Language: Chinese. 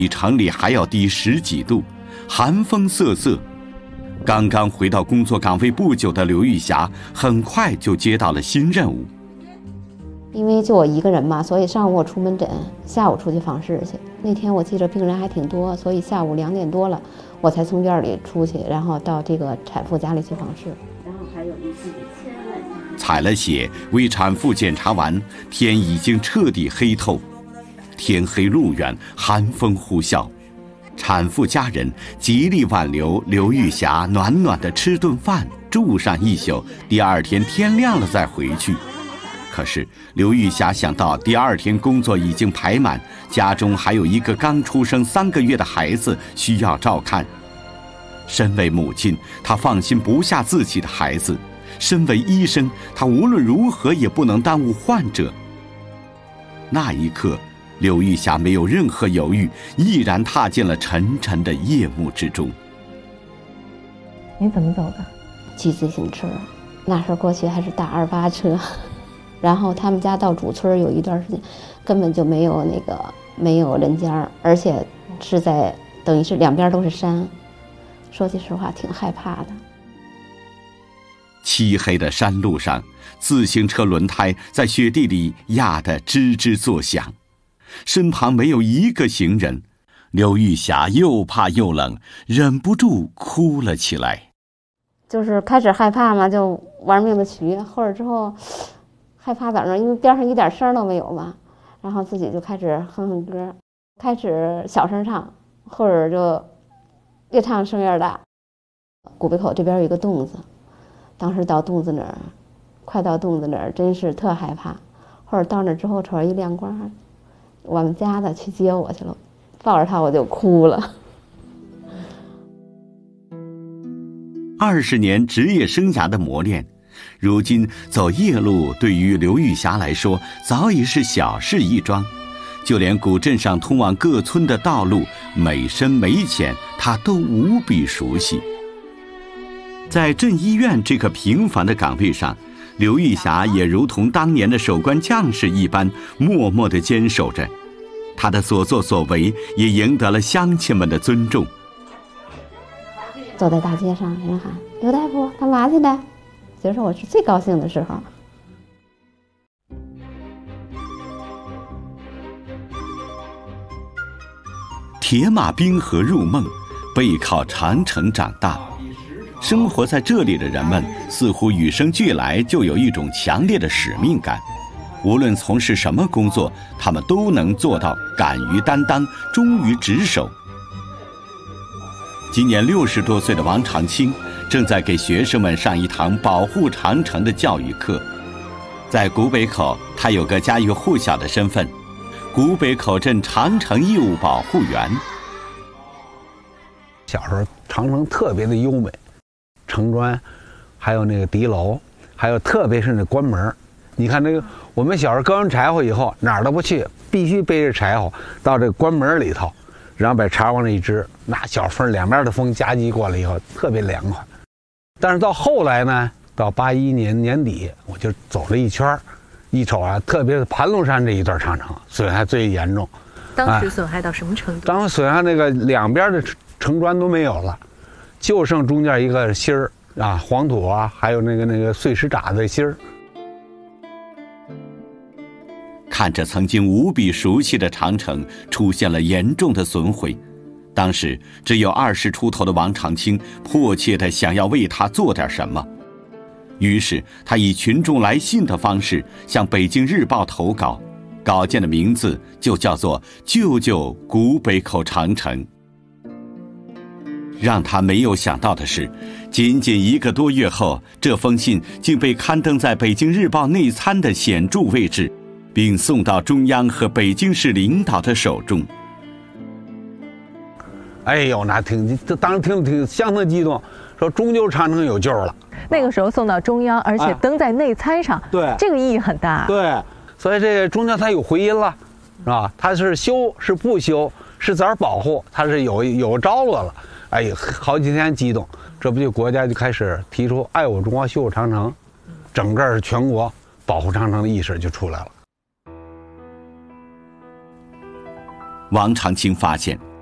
比城里还要低10几度，寒风瑟瑟。刚刚回到工作岗位不久的刘玉霞，很快就接到了新任务。 因为就我一个人嘛，所以上午我出门诊，下午出去访视去。那天我记着病人还挺多，所以下午2点多了，我才从院里出去，然后到这个产妇家里去访视。然后还有一次采了血，为产妇检查完，天已经彻底黑透。天黑路远，寒风呼啸，产妇家人极力挽留刘玉霞暖暖的吃顿饭，住上一宿，第二天天亮了再回去。可是刘玉霞想到第二天工作已经排满，家中还有一个刚出生3个月的孩子需要照看。身为母亲，她放心不下自己的孩子；身为医生，她无论如何也不能耽误患者。那一刻，刘玉霞没有任何犹豫，毅然踏进了沉沉的夜幕之中。 你怎么走的？ 骑自行车，那时候过去还是大28车。然后他们家到主村有一段时间，根本就没有人家，而且是在等于是两边都是山，说句实话挺害怕的。 漆黑的山路上，自行车轮胎在雪地里压得吱吱作响，身旁没有一个行人。刘玉霞又怕又冷，忍不住哭了起来。 就是开始害怕嘛，就玩命的骑，后来之后害怕咋着？因为边上一点声都没有嘛，然后自己就开始哼哼歌，开始小声唱，后者就越唱声越大。古北口这边有一个洞子，当时到洞子那儿，快到洞子那儿，真是特害怕。后者到那之后，瞅着一亮光，我们家的去接我去了，抱着他我就哭了。 20年职业生涯的磨练，如今走夜路对于刘玉霞来说早已是小事一桩，就连古镇上通往各村的道路每深每浅，她都无比熟悉。在镇医院这个平凡的岗位上，刘玉霞也如同当年的守关将士一般，默默地坚守着。她的所作所为也赢得了乡亲们的尊重。 走在大街上，人喊刘大夫干嘛去的？其实我是最高兴的时候。 铁马冰河入梦，背靠长城长大。生活在这里的人们似乎与生俱来就有一种强烈的使命感，无论从事什么工作，他们都能做到敢于担当，忠于职守。今年60多岁的王长青正在给学生们上一堂保护长城的教育课。在古北口，他有个家喻户晓的身份——古北口镇长城义务保护员。 小时候长城特别的优美，城砖，还有那个敌楼，还有特别是那关门。你看那个，我们小时候割完柴火以后，哪儿都不去，必须背着柴火到这个关门里头，然后把柴往那一支，那小风两边的风夹击过来以后，特别凉快。但是到后来呢，到81年年底，我就走了一圈，一瞅啊，特别是盘龙山这一段长城损害最严重。 当时损害到什么程度？ 当时损害那个两边的城砖都没有了，就剩中间一个芯儿啊，黄土啊，还有那个碎石渣子芯儿。 看着曾经无比熟悉的长城出现了严重的损毁，当时只有20出头的王长青迫切地想要为他做点什么，于是他以群众来信的方式向北京日报投稿，稿件的名字就叫做《救救古北口长城》。让他没有想到的是，仅仅1个多月后，这封信竟被刊登在北京日报内参的显著位置，并送到中央和北京市领导的手中。 哎呦，那当时挺相当激动，说终究长城有救了。 那个时候送到中央，而且登在内参上， 对， 这个意义很大。 对，所以这个中间它有回音了，是吧？它是修是不修，是咋保护，它是有招了了。哎呀，好几天激动，这不就国家就开始提出爱我中华修我长城，整个全国保护长城的意识就出来了。 王长青发现，